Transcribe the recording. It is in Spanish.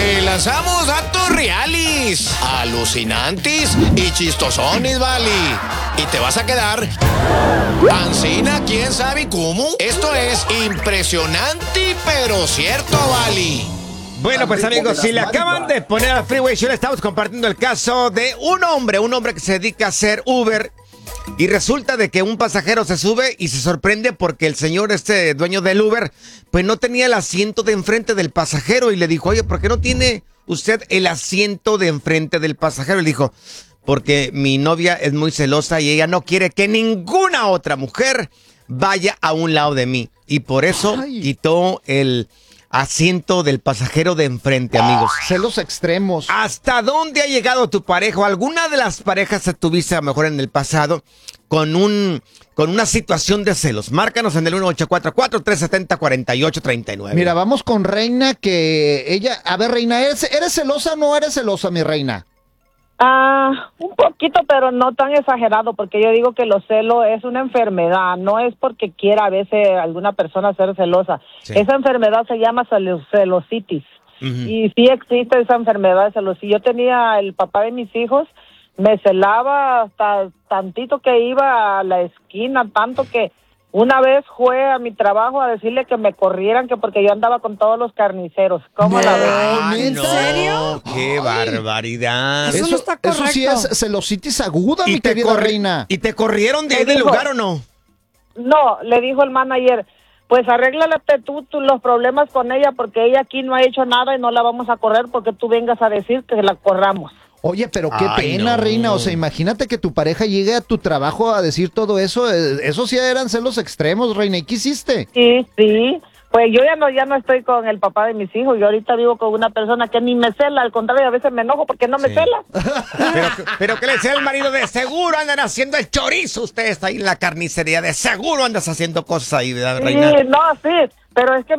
Te lanzamos datos reales, alucinantes y chistosones, vale. Y te vas a quedar ancina, quién sabe cómo. Esto es impresionante, pero cierto, vale. Bueno, pues amigos, si le acaban de poner al Freeway Show, le estamos compartiendo el caso de un hombre que se dedica a hacer Uber. Y resulta de que un pasajero se sube y se sorprende porque el señor, dueño del Uber, pues no tenía el asiento de enfrente del pasajero y le dijo, oye, ¿por qué no tiene usted el asiento de enfrente del pasajero? Y le dijo, porque mi novia es muy celosa y ella no quiere que ninguna otra mujer vaya a un lado de mí. Y por eso quitó el asiento del pasajero de enfrente, amigos. Celos extremos. ¿Hasta dónde ha llegado tu pareja? ¿Alguna de las parejas que tuviste a lo mejor en el pasado con una situación de celos? Márcanos en el 1844-370-4839. Mira, vamos con Reina, que ella... A ver, Reina, ¿eres celosa o no eres celosa, mi reina? Un poquito, pero no tan exagerado, porque yo digo que los celos es una enfermedad, no es porque quiera a veces alguna persona ser celosa. Sí. Esa enfermedad se llama celositis. Y sí existe esa enfermedad de celos. Si yo tenía el papá de mis hijos, me celaba hasta tantito que iba a la esquina, tanto que una vez fue a mi trabajo a decirle que me corrieran, que porque yo andaba con todos los carniceros. ¿Cómo la ves? ¿En serio? ¡Qué barbaridad! Eso no está correcto. Eso sí es celositis aguda, mi querida Reina. ¿Y te corrieron de ahí del lugar o no? No, le dijo el manager, pues arréglate tú los problemas con ella, porque ella aquí no ha hecho nada y no la vamos a correr porque tú vengas a decir que la corramos. Oye, pero qué pena, no. Reina. O sea, imagínate que tu pareja llegue a tu trabajo a decir todo eso. Eso sí eran celos extremos, Reina. ¿Y qué hiciste? Sí. Pues yo ya no estoy con el papá de mis hijos. Yo ahorita vivo con una persona que ni me cela. Al contrario, a veces me enojo porque no me cela. Pero que le decía el marido, de seguro andan haciendo el chorizo ustedes ahí en la carnicería. De seguro andas haciendo cosas ahí, ¿verdad, Reina? Sí, no, sí. Pero es que